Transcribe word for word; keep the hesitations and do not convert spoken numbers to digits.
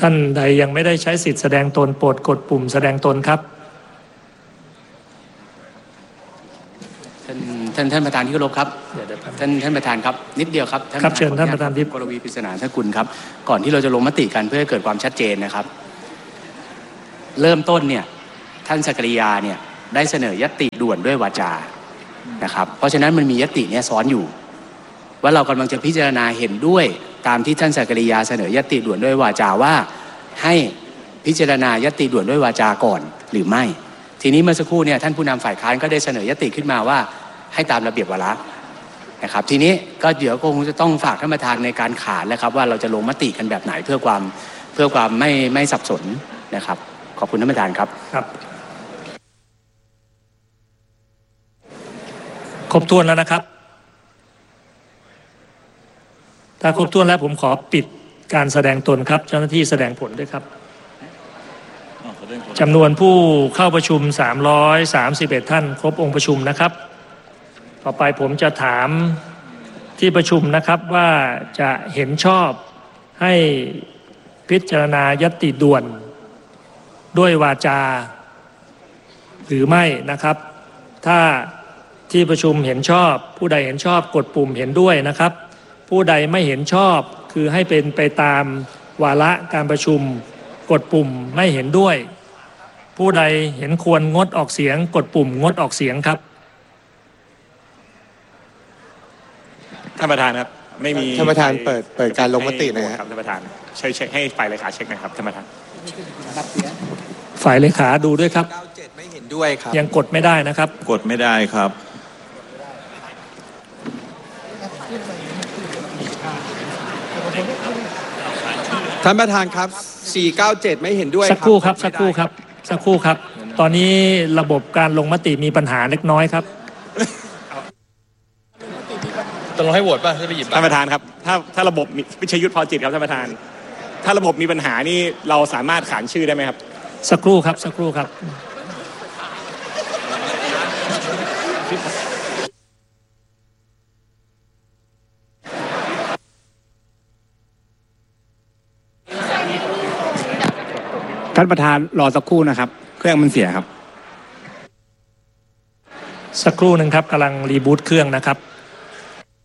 ท่านใดยังไม่ได้ใช้สิทธิ์แสดงตนโปรดกดปุ่มแสดงตนครับท่านท่านท่านประธานที่เคารพครับท่านท่านประธานครับนิดเดียวครับครับเชิญท่านประธานทิพย์กรวีปริศนาท่านกุลครับก่อนที่เราจะลงมติกันเพื่อให้เกิดความชัดเจนนะครับเริ่มต้นเนี่ยท่านสักริยาเนี่ยได้เสนอยติด่วนด้วยวาจานะครับเพราะฉะนั้นมันมียติเนี่ยซ้อนอยู่ว่าเรากำลังจะพิจารณาเห็นด้วยตามที่ท่านสักริยาเสนอยติด่วนด้วยวาจาว่าให้พิจารณายติด่วนด้วยวาจาก่อนหรือไม่ทีนี้เมื่อสักครู่เนี่ยท่านผู้นำฝ่ายค้านก็ได้เสนอยติขึ้นมาว่าให้ตามระเบียบวาระนะครับทีนี้ก็เดี๋ยวคงจะต้องฝากท่านประธานในการขานนะครับว่าเราจะลงมติกันแบบไหนเพื่อความเพื่อความไม่ไม่สับสนนะครับขอบคุณท่านประธานครับครับครบถ้วนแล้วนะครับถ้าครบถ้วนแล้วผมขอปิดการแสดงตนครับเจ้าหน้าที่แสดงผลด้วยครับจำนวนผู้เข้าประชุมสามร้อยสามสิบเอ็ดท่านครบองค์ประชุมนะครับต่อไปผมจะถามที่ประชุมนะครับว่าจะเห็นชอบให้พิจารณายติด่วนด้วยวาจาหรือไม่นะครับถ้าที่ประชุมเห็นชอบผู้ใดเห็นชอบกดปุ่มเห็นด้วยนะครับผู้ใดไม่เห็นชอบคือให้เป็นไปตามวาระการประชุมกดปุ่มไม่เห็นด้วยผู้ใดเห็นควรงดออกเสียงกดปุ่มงดออกเสียงครับท่านประธานครับไม่มีท่านประธานเปิดเปิดการลงมตินะครับท่านประธานช่วยเช็คให้ฝ่ายเลขาเช็คนะครับท่านประธานฝ่ายเลขาดูด้วยครับเก้าเจ็ดไม่เห็นด้วยครับยังกดไม่ได้นะครับกดไม่ได้ครับท่านประธานครับสี่เก้าเจ็ดไม่เห็นด้วยสักครู่ครับสักครู่ครับสักครู่ครับตอนนี้ระบบการลงมติมีปัญหาเล็กน้อยครับต้องให้โหวตป่ะจะไปหยิบท่านประธานครับถ้าถ้าระบบวิชยุทธพอจิตครับท่านประธานถ้าระบบมีปัญหานี่เราสามารถขานชื่อได้ไหมครับสักครู่ครับสักครู่ครับท่านประธานรอสักครู่นะครับเครื่องมันเสียครับสักครู่หนึ่งครับกำลังรีบูตเครื่องนะครับ